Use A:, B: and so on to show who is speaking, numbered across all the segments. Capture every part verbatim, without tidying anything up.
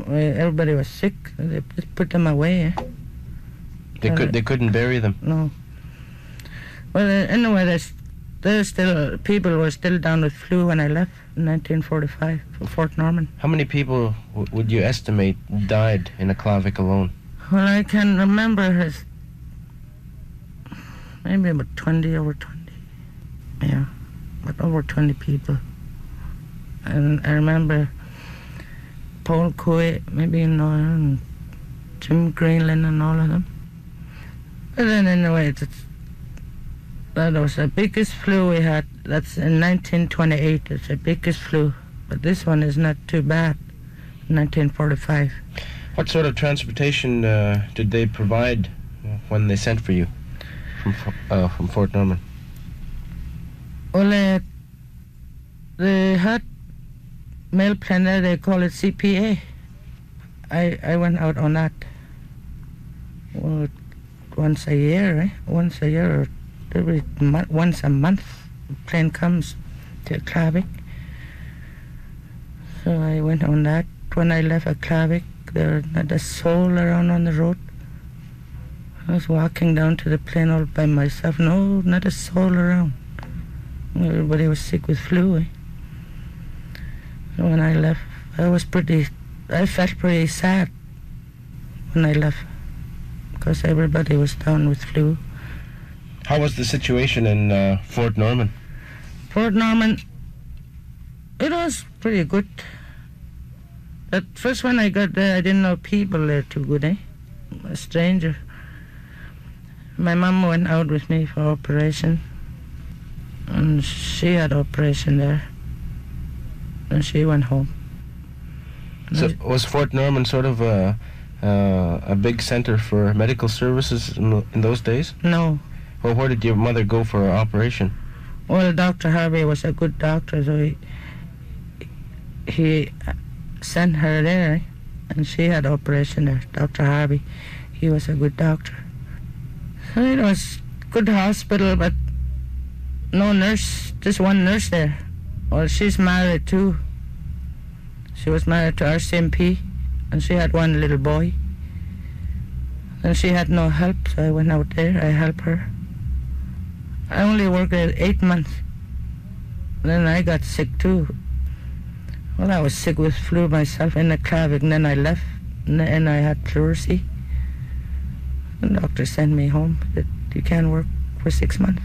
A: everybody was sick. They just put them away. Eh?
B: They could. They couldn't bury them.
A: No. Well, uh, anyway, there's, there's still people were still down with flu when I left in nineteen forty-five for Fort Norman.
B: How many people w- would you estimate died in Aklavik alone?
A: Well, I can remember his maybe about twenty, over twenty. Yeah, but over twenty people. And I remember Paul Coy, maybe you know, and Jim Greenland and all of them. But then anyway, it's, that was the biggest flu we had. That's in nineteen twenty-eight. It's the biggest flu. But this one is not too bad, nineteen forty-five.
B: What sort of transportation uh, did they provide when they sent for you from uh, from Fort Norman?
A: Well, uh, they had mail plane there. They call it C P A. I I went out on that. Well, once a year, eh? Once a year, or every month, once a month, the plane comes to Aklavik. So I went on that. When I left Aklavik, there was not a soul around on the road. I was walking down to the plane all by myself. No, not a soul around. Everybody was sick with flu. Eh? So when I left, I was pretty, I felt pretty sad when I left, because everybody was down with flu.
B: How was the situation in uh, Fort Norman?
A: Fort Norman, it was pretty good. But first when I got there, I didn't know people there too good, eh? A stranger. My mom went out with me for operation, and she had operation there, and she went home.
B: So was Fort Norman sort of a, uh, a big center for medical services in, in those days?
A: No.
B: Well, where did your mother go for her operation?
A: Well, Doctor Harvey was a good doctor, so he, he sent her there, and she had operation there. Doctor Harvey, he was a good doctor. So it was good hospital, but no nurse, just one nurse there. Well, she's married too. She was married to R C M P, and she had one little boy. And she had no help, so I went out there, I helped her. I only worked there eight months. Then I got sick too. Well, I was sick with flu myself in Aklavik, and then I left, and I had pleurisy. The doctor sent me home, that you can't work for six months.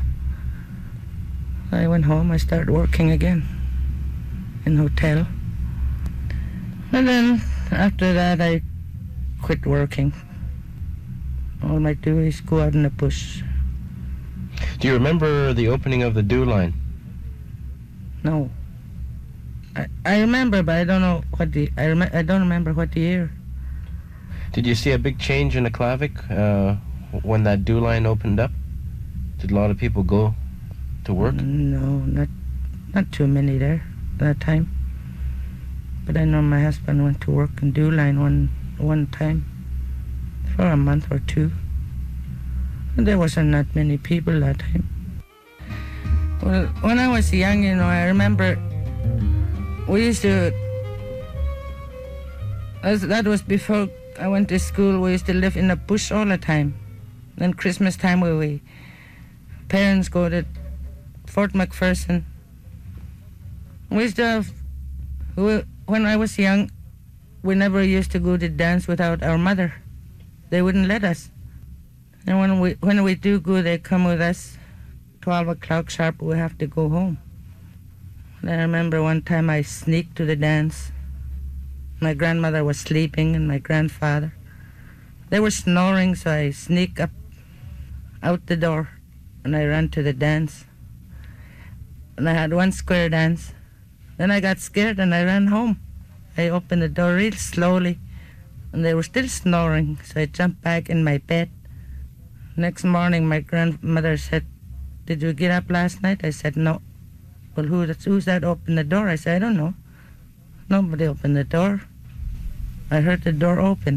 A: I went home, I started working again in hotel. And then after that, I quit working. All I do is go out in the bush.
B: Do you remember the opening of the Dew Line?
A: No. I, I remember, but I don't know what the I rem- I don't remember what the year.
B: Did you see a big change in Aklavik uh, when that Dew Line opened up? Did a lot of people go to work?
A: No, not not too many there at that time. But I know my husband went to work in Dew Line one one time for a month or two. And there wasn't that many people that time. Well, when I was young, you know, I remember we used to, as that was before I went to school, we used to live in the bush all the time. Then Christmas time, we, we parents go to Fort McPherson. We used to have, we, when I was young, we never used to go to dance without our mother. They wouldn't let us. And when we when we do go, they come with us. Twelve o'clock sharp, we have to go home. And I remember one time I sneaked to the dance. My grandmother was sleeping and my grandfather. They were snoring, so I sneaked up out the door and I ran to the dance. And I had one square dance. Then I got scared and I ran home. I opened the door real slowly and they were still snoring, so I jumped back in my bed. Next morning, my grandmother said, "Did you get up last night?" I said, "No." "Well, who, who's that opened the door?" I said, "I don't know. Nobody opened the door. I heard the door open."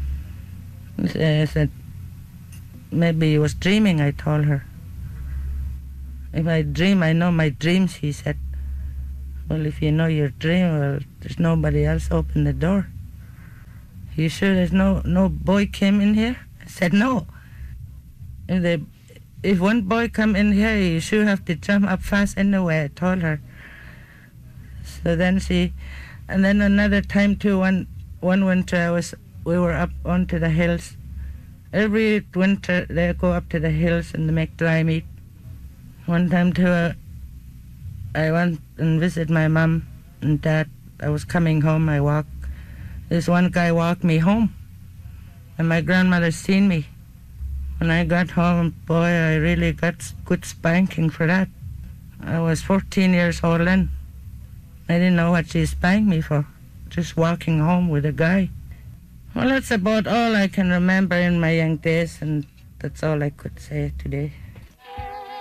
A: I said, "Maybe you was dreaming," I told her. "If I dream, I know my dreams," he said. "Well, if you know your dream, well, there's nobody else opened the door." you sure there's no, no boy came in here? I said, no. If, they, if one boy come in here, you sure have to jump up fast anyway, I told her. So then she, and then another time too, one, one winter I was, we were up onto the hills. Every winter they go up to the hills and they make dry meat. One time too, uh, I went and visited my mom and dad. I was coming home, I walked. This one guy walked me home, and my grandmother seen me. When I got home, boy, I really got good spanking for that. I was fourteen years old then. I didn't know what she spanked me for, just walking home with a guy. Well, that's about all I can remember in my young days, and that's all I could say today.